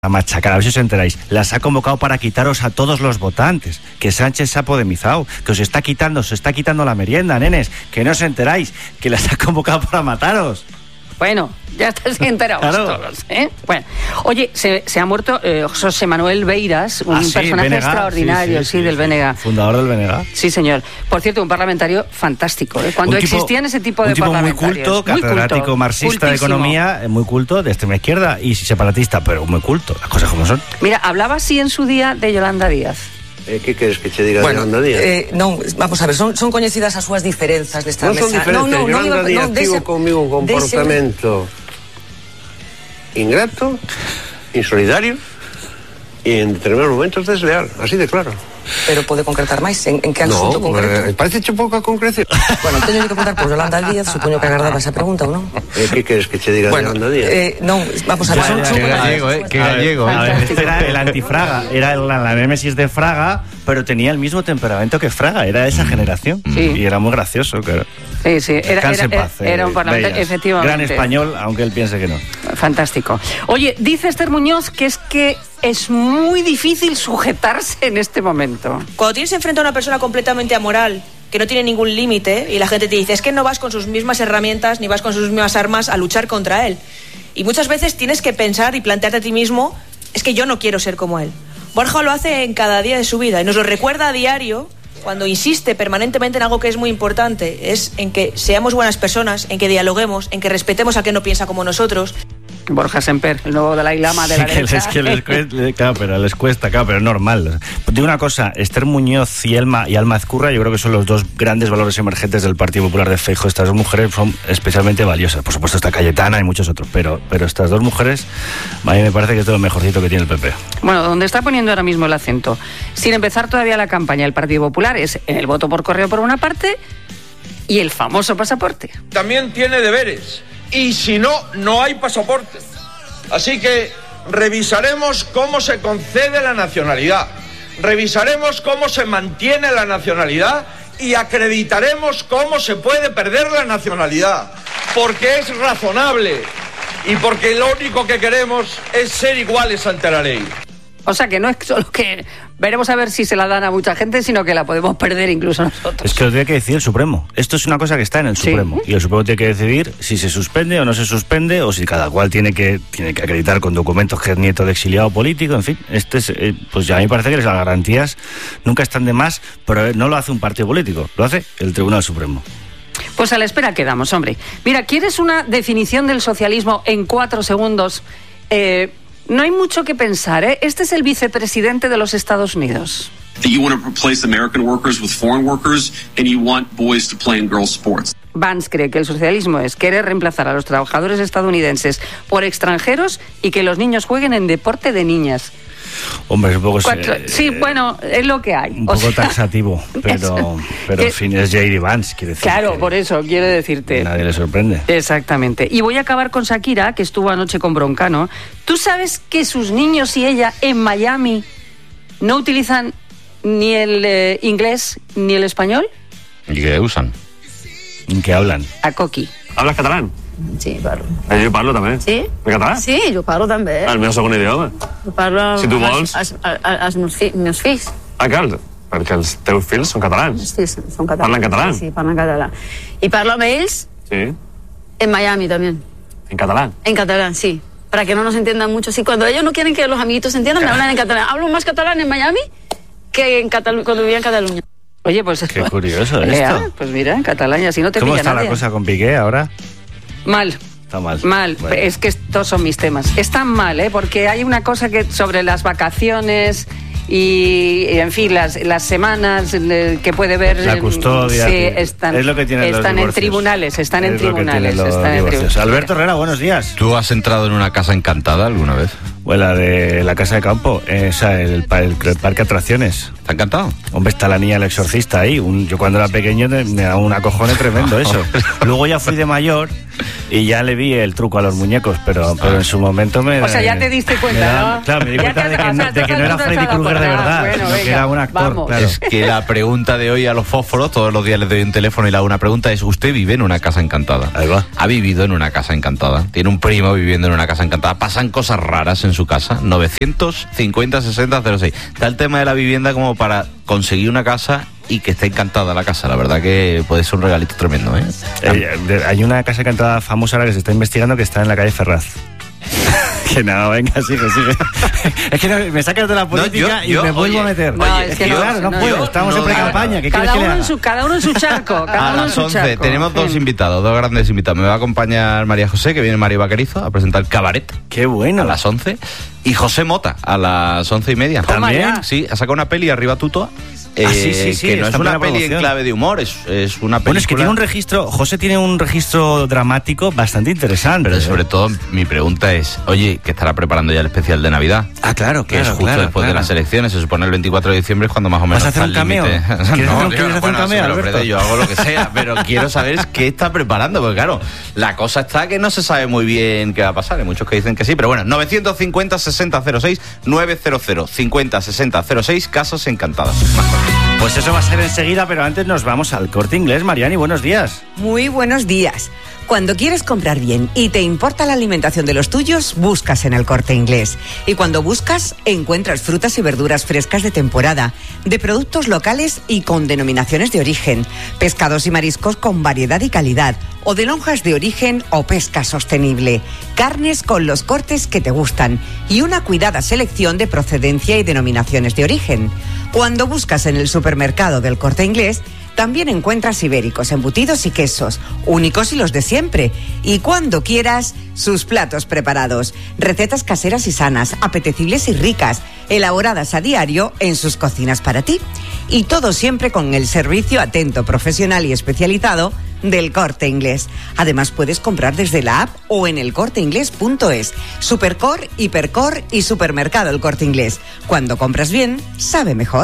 a machacar, a ver si os enteráis. Las ha convocado para quitaros a todos los votantes. Que Sánchez se ha podemizado, que os está quitando la merienda, nenes. Que no os enteráis, que las ha convocado para mataros. Bueno, ya estáis enterados claro. Todos, ¿eh? Bueno, oye, se ha muerto José Manuel Beiras, un personaje BNG, extraordinario, sí, del BNG. Fundador del BNG. Sí, señor. Por cierto, un parlamentario fantástico, ¿eh? Cuando existían ese tipo de parlamentarios. Muy culto, catedrático marxista de economía, muy culto, de extrema izquierda y separatista, pero muy culto, las cosas como son. Mira, hablaba así en su día de Yolanda Díaz. ¿Qué queres que te diga de Yolanda Díaz? Non, vamos a ver, son coñecidas as súas diferenzas desta mesa. Son diferentes, Yolanda Díaz tivo conmigo un comportamento ingrato, insolidario e en determinados momentos desleal, así de claro. Pero pode concretar máis? En que asunto concreto? Parece pouca concreción. Bueno, teño que preguntar por Yolanda Díaz, supoño que agardaba esa pregunta ou non? Que queres que te diga de Yolanda Díaz? Non, vamos a ver. Qué gallego. Este era el antifraga, era la némesis de Fraga, pero tenía el mismo temperamento que Fraga, era de esa generación. Sí. Y era muy gracioso, claro. Sí, era un parlamentario, efectivamente. Gran español, aunque él piense que no. Fantástico. Oye, dice Esther Muñoz que es muy difícil sujetarse en este momento. Cuando tienes enfrente a una persona completamente amoral, que no tiene ningún límite, y la gente te dice, es que no vas con sus mismas herramientas, ni vas con sus mismas armas a luchar contra él. Y muchas veces tienes que pensar y plantearte a ti mismo, es que yo no quiero ser como él. Borja lo hace en cada día de su vida, y nos lo recuerda a diario, cuando insiste permanentemente en algo que es muy importante, es en que seamos buenas personas, en que dialoguemos, en que respetemos a quien no piensa como nosotros. Borja Semper, el nuevo Dalai Lama de la derecha. Claro, pero les cuesta, claro, pero es normal. Digo una cosa, Esther Muñoz y Alma Ezcurra, yo creo que son los dos grandes valores emergentes del Partido Popular de Feijóo. Estas dos mujeres son especialmente valiosas. Por supuesto está Cayetana y muchos otros, pero estas dos mujeres a mí me parece que es de lo mejorcito que tiene el PP. Bueno, donde está poniendo ahora mismo el acento, sin empezar todavía la campaña del Partido Popular, es en el voto por correo por una parte y el famoso pasaporte. También tiene deberes. Y si no, no hay pasaporte. Así que revisaremos cómo se concede la nacionalidad, revisaremos cómo se mantiene la nacionalidad y acreditaremos cómo se puede perder la nacionalidad, porque es razonable y porque lo único que queremos es ser iguales ante la ley. O sea que no es solo que veremos a ver si se la dan a mucha gente, sino que la podemos perder incluso nosotros. Es que lo tiene que decidir el Supremo. Esto es una cosa que está en el Supremo. Y el Supremo tiene que decidir si se suspende o no se suspende, o si cada cual tiene que acreditar con documentos que es nieto de exiliado político, en fin. Pues ya a mí me parece que las garantías nunca están de más, pero no lo hace un partido político, lo hace el Tribunal Supremo. Pues a la espera quedamos, hombre. Mira, ¿quieres una definición del socialismo en 4 segundos? No hay mucho que pensar, ¿eh? Este es el vicepresidente de los Estados Unidos. You want to replace American workers with foreign workers and you want boys to play in girls' sports. Vance cree que el socialismo es querer reemplazar a los trabajadores estadounidenses por extranjeros y que los niños jueguen en deporte de niñas. Hombre, es un poco... Sí, bueno, es lo que hay. Un poco taxativo, pero en fin, es J.D. Vance, quiere decir. Claro, por eso, quiere decirte. Nadie le sorprende. Exactamente. Y voy a acabar con Shakira, que estuvo anoche con Broncano. ¿Tú sabes que sus niños y ella en Miami no utilizan ni el inglés ni el español? ¿Y qué usan? ¿En qué hablan? A coqui. ¿Hablas catalán? Sí, parlo. Jo parlo també. Sí? De català? Sí, jo parlo també. El meu segon idioma. Jo parlo si tu vols... Els meus fills. Clar, perquè els teus fills són catalans. Sí, són catalans. Parlen català? Sí, parlen català. I parlo amb ells en Miami también. ¿En catalán? En catalán, sí. Para que no nos entiendan mucho. Sí, cuando ellos no quieren que los amiguitos se entiendan, me hablan en catalán. Hablo más catalán en Miami que cuando vivía en Cataluña. Oye, pues... Qué curioso esto. Pues mira, en catalán, y así no te pilla nadie. ¿Cómo está la cosa con Piqué ahora? Mal. Está mal. Mal. Bueno. Es que estos son mis temas. Están mal, porque hay una cosa que sobre las vacaciones y en fin, las semanas que puede ver... La custodia. Sí, están, es lo que tienen están los en tribunales, están en tribunales. Alberto Herrera, buenos días. ¿Tú has entrado en una casa encantada alguna vez? Bueno, la de la casa de campo, el parque atracciones. ¿Te ha encantado? Hombre, está la niña del exorcista ahí. Yo cuando era pequeño me daba un acojone tremendo eso. Luego ya fui de mayor Y ya le vi el truco a los muñecos, pero en su momento me... O sea, ya te diste cuenta, ¿no? Claro, me di cuenta de que no era Freddy Krueger de verdad, bueno, sino que era un actor. Claro. Es que la pregunta de hoy a los fósforos, todos los días les doy un teléfono y le hago una pregunta, es: ¿usted vive en una casa encantada? Ahí va. ¿Ha vivido en una casa encantada? ¿Tiene un primo viviendo en una casa encantada? ¿Pasan cosas raras en su casa? 950-60-06. Está el tema de la vivienda como para conseguir una casa y que esté encantada la casa. La verdad que puede ser un regalito tremendo, ¿eh? Hay una casa encantada famosa ahora que se está investigando que está en la calle Ferraz. Que no, venga, sigue. Es que no, me sacas de la política y me vuelvo a meter. No, es que claro, no puedo. Estamos en pre-campaña. ¿Qué quieres que le haga? Cada uno en su charco. A las 11 tenemos dos invitados, dos grandes invitados. Me va a acompañar María José, que viene Mario Bacarizo, a presentar Cabaret. ¡Qué bueno! A las 11. Y José Mota, a las 11:30. ¿También? Sí, ha sacado una peli, Arriba Tutoa. Sí, que no es una peli en clave de humor, es una película. Bueno, es que tiene un registro, José tiene un registro dramático bastante interesante. Pero sobre todo, mi pregunta es: oye, ¿qué estará preparando ya el especial de Navidad? Ah, claro, que es justo después de las elecciones, se supone el 24 de diciembre es cuando más o menos. ¿Vas a hacer un cameo? ¿Quieres hacer un cameo, Alberto? Yo hago lo que sea, pero quiero saber qué está preparando, porque claro, la cosa está que no se sabe muy bien qué va a pasar. Hay muchos que dicen que sí, pero bueno, 950-60-06, 900-50-60-06, Casas Encantadas. Pues eso va a ser enseguida, pero antes nos vamos al Corte Inglés. Mariani, buenos días. Muy buenos días. Cuando quieres comprar bien y te importa la alimentación de los tuyos, buscas en el Corte Inglés. Y cuando buscas, encuentras frutas y verduras frescas de temporada, de productos locales y con denominaciones de origen, pescados y mariscos con variedad y calidad, o de lonjas de origen o pesca sostenible, carnes con los cortes que te gustan y una cuidada selección de procedencia y denominaciones de origen. Cuando buscas en el supermercado del Corte Inglés, también encuentras ibéricos, embutidos y quesos, únicos y los de siempre. Y cuando quieras, sus platos preparados. Recetas caseras y sanas, apetecibles y ricas, elaboradas a diario en sus cocinas para ti. Y todo siempre con el servicio atento, profesional y especializado del Corte Inglés. Además, puedes comprar desde la app o en elcorteinglés.es. Supercor, Hipercor y Supermercado El Corte Inglés. Cuando compras bien, sabe mejor.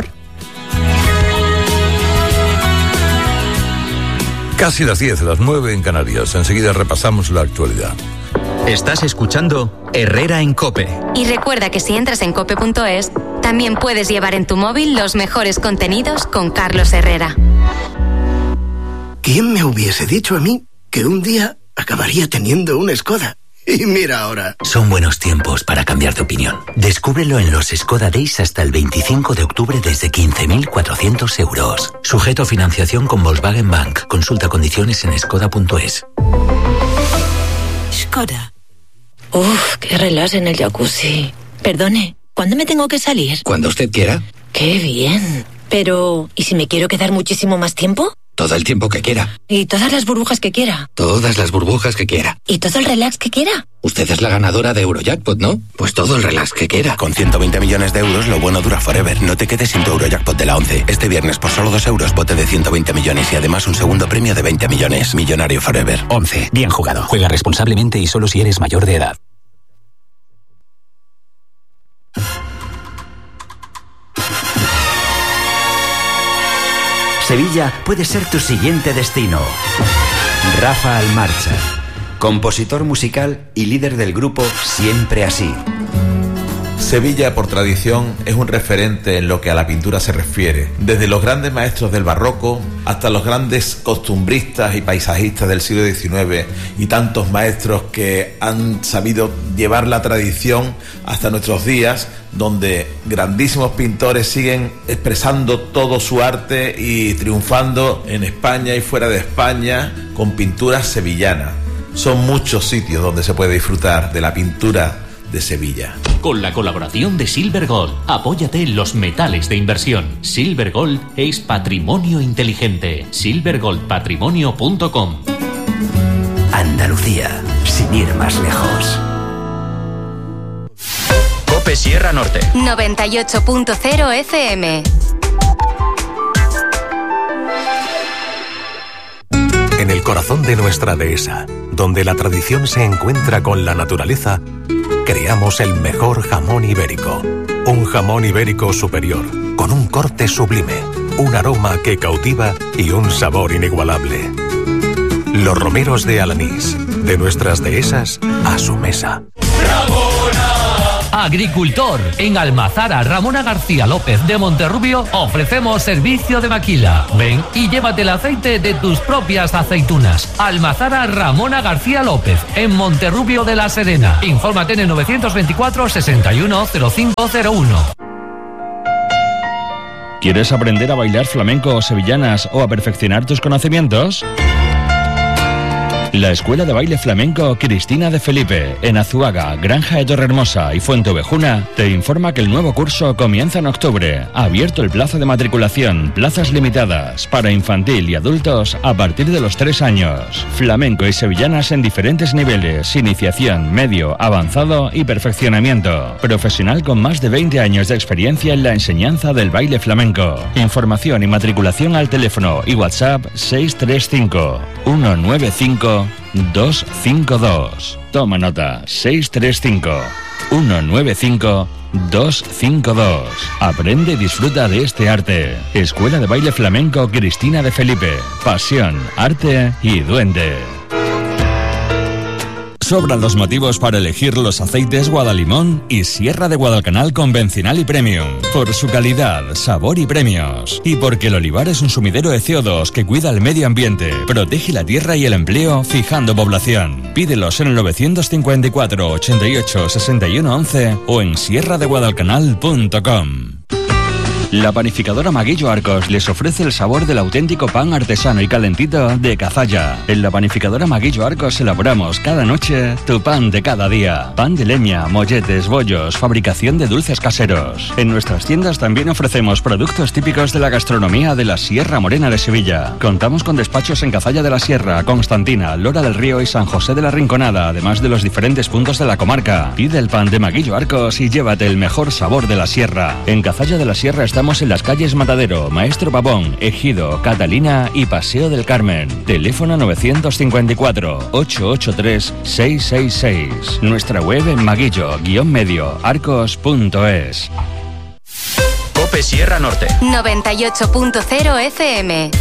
Casi las 10, las 9 en Canarias. Enseguida repasamos la actualidad. Estás escuchando Herrera en COPE. Y recuerda que si entras en cope.es, también puedes llevar en tu móvil los mejores contenidos con Carlos Herrera. ¿Quién me hubiese dicho a mí que un día acabaría teniendo una Skoda? Y mira ahora. Son buenos tiempos para cambiar de opinión. Descúbrelo en los Skoda Days hasta el 25 de octubre desde 15.400 euros. Sujeto a financiación con Volkswagen Bank. Consulta condiciones en skoda.es. Skoda. Uf, qué relax en el jacuzzi. Perdone, ¿cuándo me tengo que salir? Cuando usted quiera. Qué bien. Pero, ¿y si me quiero quedar muchísimo más tiempo? Todo el tiempo que quiera. ¿Y todas las burbujas que quiera? Todas las burbujas que quiera. ¿Y todo el relax que quiera? Usted es la ganadora de Eurojackpot, ¿no? Pues todo el relax que quiera. Con 120 millones de euros, lo bueno dura forever. No te quedes sin tu Eurojackpot de la 11. Este viernes, por solo 2 euros, bote de 120 millones y además un segundo premio de 20 millones. Millonario forever. 11. Bien jugado. Juega responsablemente y solo si eres mayor de edad. Sevilla puede ser tu siguiente destino. Rafa Almarcha, compositor musical y líder del grupo Siempre Así. Sevilla, por tradición, es un referente en lo que a la pintura se refiere. Desde los grandes maestros del barroco hasta los grandes costumbristas y paisajistas del siglo XIX y tantos maestros que han sabido llevar la tradición hasta nuestros días, donde grandísimos pintores siguen expresando todo su arte y triunfando en España y fuera de España con pinturas sevillanas. Son muchos sitios donde se puede disfrutar de la pintura de Sevilla. Con la colaboración de Silver Gold, apóyate en los metales de inversión. Silver Gold es patrimonio inteligente. silvergoldpatrimonio.com. Andalucía, sin ir más lejos. COPE Sierra Norte 98.0 FM. En el corazón de nuestra dehesa, donde la tradición se encuentra con la naturaleza, creamos el mejor jamón ibérico. Un jamón ibérico superior, con un corte sublime, un aroma que cautiva y un sabor inigualable. Los Romeros de Alanís, de nuestras dehesas a su mesa. Agricultor. En Almazara Ramona García López de Monterrubio ofrecemos servicio de maquila. Ven y llévate el aceite de tus propias aceitunas. Almazara Ramona García López en Monterrubio de la Serena. Infórmate en el 924 61 0501. ¿Quieres aprender a bailar flamenco o sevillanas o a perfeccionar tus conocimientos? La Escuela de Baile Flamenco Cristina de Felipe, en Azuaga, Granja de Torrehermosa y Fuenteovejuna, te informa que el nuevo curso comienza en octubre. Abierto el plazo de matriculación, plazas limitadas, para infantil y adultos a partir de los 3 años. Flamenco y sevillanas en diferentes niveles, iniciación, medio, avanzado y perfeccionamiento. Profesional con más de 20 años de experiencia en la enseñanza del baile flamenco. Información y matriculación al teléfono y WhatsApp 635 195 252. Toma nota, 635 195 252. Aprende y disfruta de este arte. Escuela de Baile Flamenco Cristina de Felipe. Pasión, arte y duende. Sobran los motivos para elegir los aceites Guadalimón y Sierra de Guadalcanal convencional y premium. Por su calidad, sabor y premios. Y porque el olivar es un sumidero de CO2 que cuida el medio ambiente, protege la tierra y el empleo, fijando población. Pídelos en el 954 88 61 11 o en sierradeguadalcanal.com. La panificadora Maguillo Arcos les ofrece el sabor del auténtico pan artesano y calentito de Cazalla. En la panificadora Maguillo Arcos elaboramos cada noche tu pan de cada día. Pan de leña, molletes, bollos, fabricación de dulces caseros. En nuestras tiendas también ofrecemos productos típicos de la gastronomía de la Sierra Morena de Sevilla. Contamos con despachos en Cazalla de la Sierra, Constantina, Lora del Río y San José de la Rinconada, además de los diferentes puntos de la comarca. Pide el pan de Maguillo Arcos y llévate el mejor sabor de la Sierra. En Cazalla de la Sierra estamos en las calles Matadero, Maestro Pavón, Ejido, Catalina y Paseo del Carmen. Teléfono 954 883 666. Nuestra web en maguillo-medio-arcos.es. Cope Sierra Norte 98.0 FM.